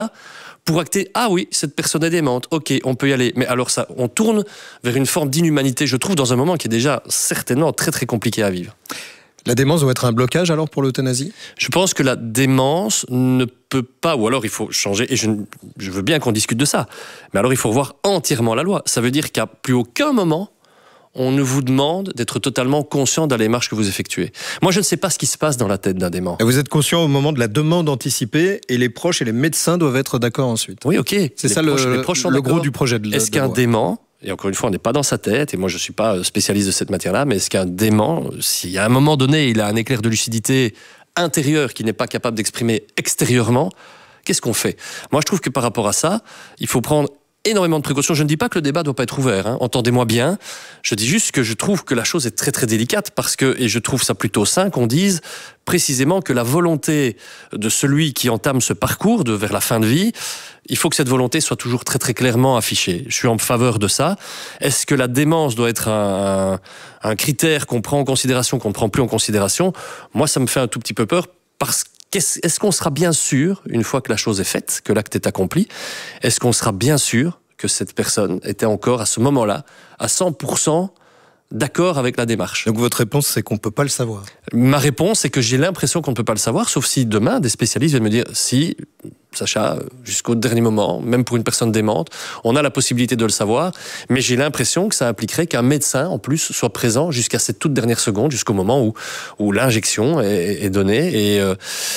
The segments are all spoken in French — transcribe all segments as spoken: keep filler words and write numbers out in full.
pour acter, ah oui, cette personne est démente, ok, on peut y aller. Mais alors ça, on tourne vers une forme d'inhumanité, je trouve, dans un moment qui est déjà certainement très très compliqué à vivre. La démence doit être un blocage alors pour l'euthanasie ? Je pense que la démence ne peut pas, ou alors il faut changer, et je, je veux bien qu'on discute de ça, mais alors il faut revoir entièrement la loi. Ça veut dire qu'à plus aucun moment, on ne vous demande d'être totalement conscient de la démarche que vous effectuez. Moi, je ne sais pas ce qui se passe dans la tête d'un dément. Et vous êtes conscient au moment de la demande anticipée et les proches et les médecins doivent être d'accord ensuite. Oui, ok. C'est ça proches, le, le gros du projet de loi. Est-ce qu'un dément, et encore une fois, on n'est pas dans sa tête, et moi je ne suis pas spécialiste de cette matière-là, mais est-ce qu'un dément, si à un moment donné, il a un éclair de lucidité intérieure qu'il n'est pas capable d'exprimer extérieurement, qu'est-ce qu'on fait ? Moi, je trouve que par rapport à ça, il faut prendre énormément de précautions. Je ne dis pas que le débat ne doit pas être ouvert, hein. Entendez-moi bien. Je dis juste que je trouve que la chose est très très délicate parce que, et je trouve ça plutôt sain qu'on dise précisément que la volonté de celui qui entame ce parcours de, vers la fin de vie, il faut que cette volonté soit toujours très très clairement affichée. Je suis en faveur de ça. Est-ce que la démence doit être un, un, un critère qu'on prend en considération, qu'on ne prend plus en considération ? Moi, ça me fait un tout petit peu peur parce que est-ce qu'on sera bien sûr, une fois que la chose est faite, que l'acte est accompli, est-ce qu'on sera bien sûr que cette personne était encore à ce moment-là à cent pour cent d'accord avec la démarche ? Donc votre réponse, c'est qu'on ne peut pas le savoir. Ma réponse, c'est que j'ai l'impression qu'on ne peut pas le savoir, sauf si demain, des spécialistes viennent me dire si, Sacha, jusqu'au dernier moment, même pour une personne démente, on a la possibilité de le savoir, mais j'ai l'impression que ça impliquerait qu'un médecin, en plus, soit présent jusqu'à cette toute dernière seconde, jusqu'au moment où, où l'injection est, est donnée. Et, euh,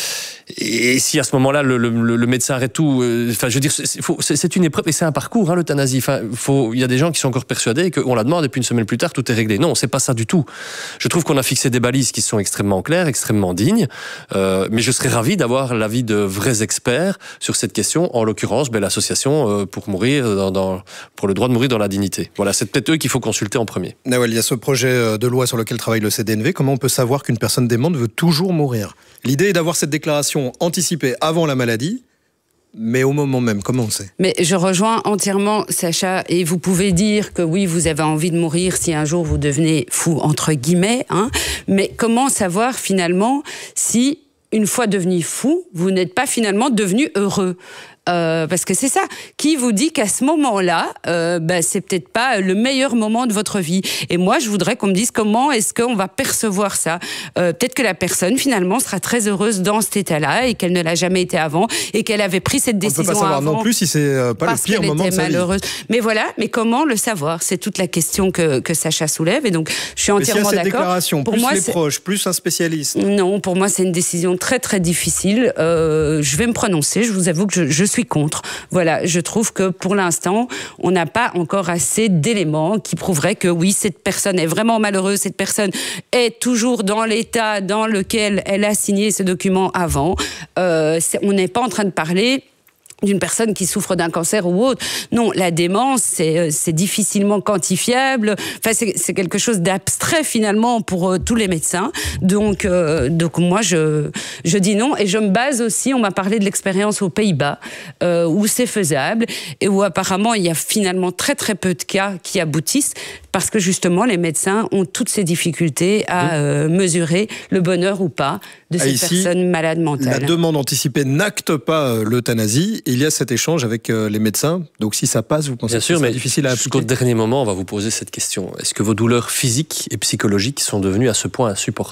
et si à ce moment-là, le, le, le médecin arrête tout, euh, enfin, je veux dire, c'est, faut, c'est, c'est une épreuve et c'est un parcours, hein, l'euthanasie. Enfin, faut, il y a des gens qui sont encore persuadés qu'on la demande et puis une semaine plus tard, tout est réglé. Non, c'est pas ça du tout. Je trouve qu'on a fixé des balises qui sont extrêmement claires, extrêmement dignes, euh, mais je serais ravi d'avoir l'avis de vrais experts sur cette question, en l'occurrence, ben, l'association euh, pour mourir dans, dans, pour le droit de mourir dans la dignité. Voilà, c'est peut-être eux qu'il faut consulter en premier. Nawel, il y a ce projet de loi sur lequel travaille le C D N V. Comment on peut savoir qu'une personne démente veut toujours mourir ? L'idée est d'avoir cette déclaration anticipée avant la maladie, mais au moment même, comment on sait ? Mais je rejoins entièrement Sacha, et vous pouvez dire que oui, vous avez envie de mourir si un jour vous devenez fou, entre guillemets, hein, mais comment savoir finalement si, une fois devenu fou, vous n'êtes pas finalement devenu heureux ? Euh, parce que c'est ça, qui vous dit qu'à ce moment-là, euh, bah, c'est peut-être pas le meilleur moment de votre vie. Et moi, je voudrais qu'on me dise comment est-ce qu'on va percevoir ça. Euh, peut-être que la personne, finalement, sera très heureuse dans cet état-là et qu'elle ne l'a jamais été avant et qu'elle avait pris cette décision avant. On ne peut pas savoir non plus si c'est euh, pas le pire moment de sa malheureuse. vie. Mais voilà, mais comment le savoir ? C'est toute la question que, que Sacha soulève. Et donc, je suis entièrement mais d'accord. Cette déclaration, pour plus moi, les c'est... proches, plus un spécialiste. Non, pour moi, c'est une décision très, très difficile. Euh, je vais me prononcer. Je vous avoue que je, je suis contre. Voilà, je trouve que pour l'instant, on n'a pas encore assez d'éléments qui prouveraient que oui, cette personne est vraiment malheureuse, cette personne est toujours dans l'état dans lequel elle a signé ce document avant. Euh, on n'est pas en train de parler d'une personne qui souffre d'un cancer ou autre. Non, la démence, c'est, c'est difficilement quantifiable. Enfin, c'est, c'est quelque chose d'abstrait, finalement, pour euh, tous les médecins. Donc, euh, donc moi, je, je dis non. Et je me base aussi, on m'a parlé de l'expérience aux Pays-Bas, euh, où c'est faisable, et où apparemment, il y a finalement très, très peu de cas qui aboutissent, parce que justement, les médecins ont toutes ces difficultés à euh, mesurer le bonheur ou pas de ces Ici, personnes malades mentales. La demande anticipée n'acte pas euh, l'euthanasie. Il y a cet échange avec euh, les médecins. Donc si ça passe, vous pensez Bien que sûr, c'est mais difficile à appliquer ? Jusqu'au dernier moment, on va vous poser cette question. Est-ce que vos douleurs physiques et psychologiques sont devenues à ce point insupportables ?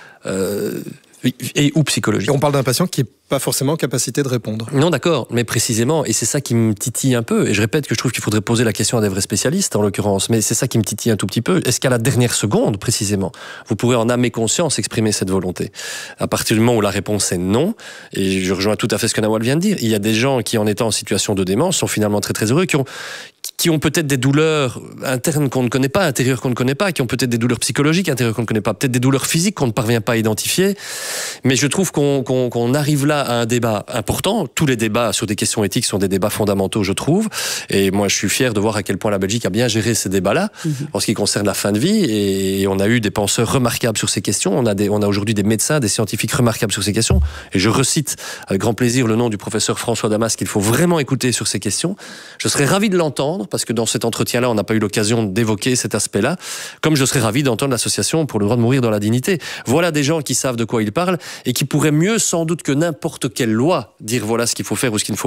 euh, et, ou psychologiques. Et on parle d'un patient qui n'est pas forcément en capacité de répondre. Non, d'accord, mais précisément, et c'est ça qui me titille un peu, et je répète que je trouve qu'il faudrait poser la question à des vrais spécialistes, en l'occurrence, mais c'est ça qui me titille un tout petit peu. Est-ce qu'à la dernière seconde, précisément, vous pourrez en âme et conscience exprimer cette volonté ? À partir du moment où la réponse est non, et je rejoins tout à fait ce que Nawel vient de dire, il y a des gens qui, en étant en situation de démence, sont finalement très très heureux, qui ont qui ont peut-être des douleurs internes qu'on ne connaît pas, intérieures qu'on ne connaît pas, qui ont peut-être des douleurs psychologiques intérieures qu'on ne connaît pas, peut-être des douleurs physiques qu'on ne parvient pas à identifier. Mais je trouve qu'on, qu'on, qu'on arrive là à un débat important. Tous les débats sur des questions éthiques sont des débats fondamentaux, je trouve. Et moi, je suis fier de voir à quel point la Belgique a bien géré ces débats-là, mmh. en ce qui concerne la fin de vie. Et on a eu des penseurs remarquables sur ces questions. On a, des, on a aujourd'hui des médecins, des scientifiques remarquables sur ces questions. Et je recite avec grand plaisir le nom du professeur François Damas qu'il faut vraiment écouter sur ces questions. Je serais ravi de l'entendre. l'entendre, parce que dans cet entretien-là, on n'a pas eu l'occasion d'évoquer cet aspect-là, comme je serais ravi d'entendre l'association pour le droit de mourir dans la dignité. Voilà des gens qui savent de quoi ils parlent et qui pourraient mieux, sans doute, que n'importe quelle loi, dire voilà ce qu'il faut faire ou ce qu'il ne faut